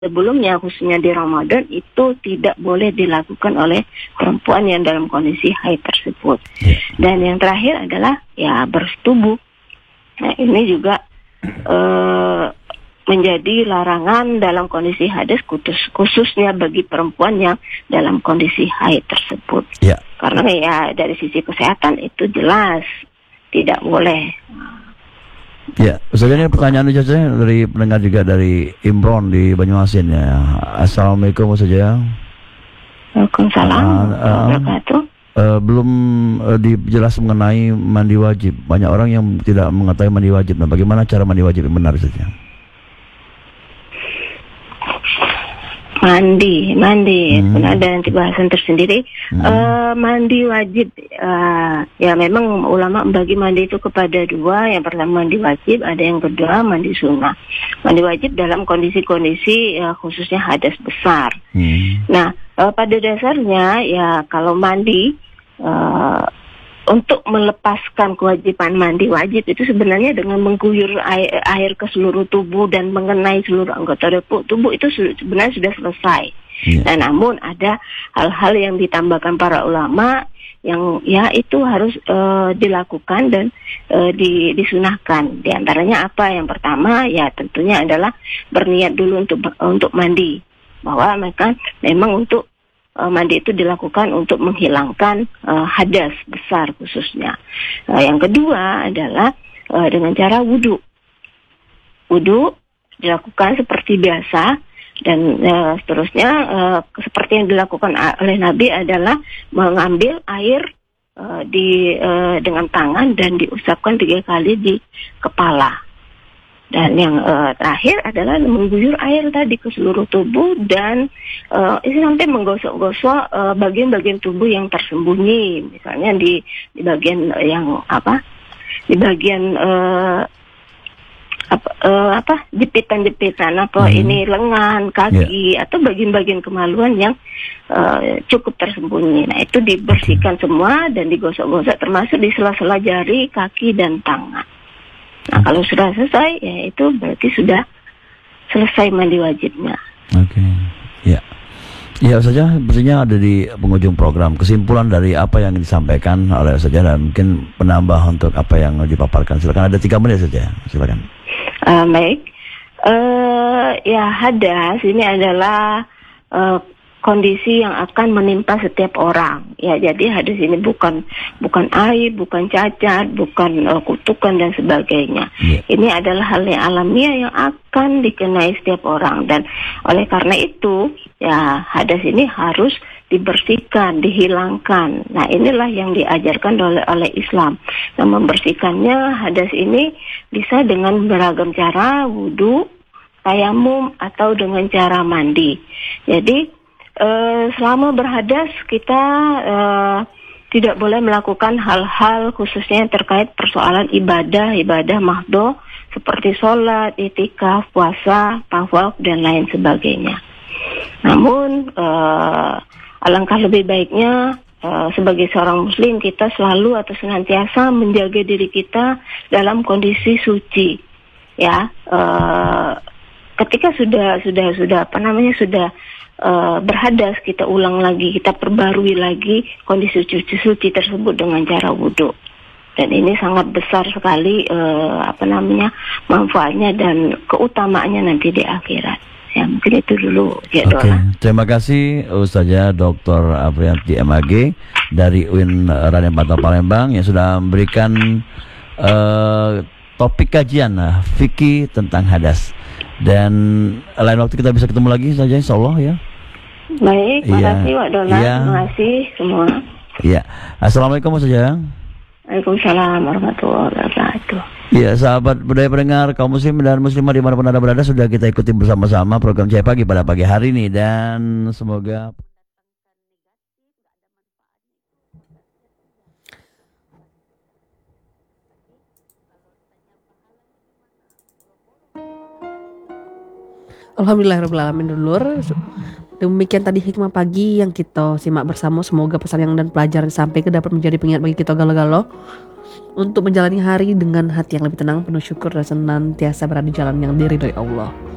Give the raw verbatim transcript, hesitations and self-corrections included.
sebelumnya, khususnya di Ramadan, itu tidak boleh dilakukan oleh perempuan yang dalam kondisi haid tersebut. Dan yang terakhir adalah ya bersetubuh. Nah, ini juga uh, menjadi larangan dalam kondisi hadas, khusus, khususnya bagi perempuan yang dalam kondisi haid tersebut. Ya. Karena ya dari sisi kesehatan itu jelas tidak boleh. Ya, Ustaz, ini pertanyaan saja dari pendengar juga dari Imron di Banyuasin ya. Assalamualaikum Ustaz ya. Waalaikumsalam warahmatullahi wabarakatuh. Uh, belum uh, dijelas mengenai mandi wajib. Banyak orang yang tidak mengetahui mandi wajib. Nah, bagaimana cara mandi wajib yang benar saja? Mandi, mandi, hmm. ada nanti bahasan tersendiri. Hmm. Uh, mandi wajib, uh, ya memang ulama membagi mandi itu kepada dua. Yang pertama mandi wajib, ada yang kedua mandi sunnah. Mandi wajib dalam kondisi-kondisi uh, khususnya hadas besar. Hmm. Nah, uh, pada dasarnya ya kalau mandi uh, untuk melepaskan kewajiban mandi wajib itu sebenarnya dengan mengguyur air, air ke seluruh tubuh dan mengenai seluruh anggota tubuh itu sebenarnya sudah selesai. Yeah. Nah, namun ada hal-hal yang ditambahkan para ulama yang ya itu harus uh, dilakukan dan uh, di, disunahkan. Di antaranya apa? Yang pertama ya tentunya adalah berniat dulu untuk untuk mandi, bahwa mereka memang untuk Uh, mandi itu dilakukan untuk menghilangkan uh, hadas besar khususnya. Uh, yang kedua adalah uh, dengan cara wudhu. Wudhu dilakukan seperti biasa dan uh, seterusnya uh, seperti yang dilakukan oleh Nabi adalah mengambil air uh, di uh, dengan tangan dan diusapkan tiga kali di kepala. Dan yang uh, terakhir adalah mengguyur air tadi ke seluruh tubuh dan uh, ini sampai menggosok-gosok uh, bagian-bagian tubuh yang tersembunyi, misalnya di di bagian uh, yang apa, di bagian uh, apa, uh, apa jepitan-jepitan apa hmm. ini lengan, kaki yeah. atau bagian-bagian kemaluan yang uh, cukup tersembunyi. Nah itu dibersihkan okay. semua dan digosok-gosok termasuk di sela-sela jari, kaki dan tangan. Nah kalau sudah selesai ya itu berarti sudah selesai mandi wajibnya. Oke, okay. ya, ya saja. Sepertinya ada di penghujung program. Kesimpulan dari apa yang disampaikan oleh saja dan mungkin penambah untuk apa yang dipaparkan. Silakan, ada tiga menit saja. Silakan. Uh, baik, uh, ya hadas ini adalah uh, kondisi yang akan menimpa setiap orang. Ya, jadi hadas ini bukan bukan aib, bukan cacat, bukan uh, kutukan dan sebagainya. Yeah. Ini adalah hal yang alamiah yang akan dikenai setiap orang dan oleh karena itu ya hadas ini harus dibersihkan, dihilangkan. Nah, inilah yang diajarkan oleh oleh Islam. Nah, membersihkannya hadas ini bisa dengan beragam cara, wudu, tayamum atau dengan cara mandi. Jadi Uh, selama berhadas kita uh, tidak boleh melakukan hal-hal khususnya yang terkait persoalan ibadah, ibadah mahdoh seperti sholat, itikaf, puasa, tawaf dan lain sebagainya. Namun uh, alangkah lebih baiknya uh, sebagai seorang muslim kita selalu atau senantiasa menjaga diri kita dalam kondisi suci. Ya, uh, ketika sudah sudah sudah apa namanya sudah Uh, berhadas, kita ulang lagi, kita perbarui lagi kondisi suci-suci tersebut dengan cara wudhu. Dan ini sangat besar sekali uh, apa namanya manfaatnya dan keutamaannya nanti di akhirat. Ya mungkin itu dulu. Ya, Oke, okay. Terima kasih Ustazah Doktor Afriyanti M A G dari U I N Raden Patah Palembang yang sudah memberikan uh, topik kajian uh, fikih tentang hadas. Dan lain waktu kita bisa ketemu lagi saja insyaallah ya. Baik, makasih Wak Donat, ya. Terima kasih semua. Iya. Assalamualaikum saja. Waalaikumsalam warahmatullahi wabarakatuh. Iya, sahabat budaya pendengar kaum muslim dan muslimah dimanapun anda berada, sudah kita ikuti bersama-sama program Cahaya Pagi pada pagi hari ini dan semoga Alhamdulillahirrahmanirrahim dulur. Demikian tadi hikmah pagi yang kita simak bersama. Semoga pesan yang dan pelajaran disampaikan dapat menjadi pengingat bagi kita galau-galau untuk menjalani hari dengan hati yang lebih tenang, penuh syukur dan senantiasa berada di jalan yang diridhoi Allah.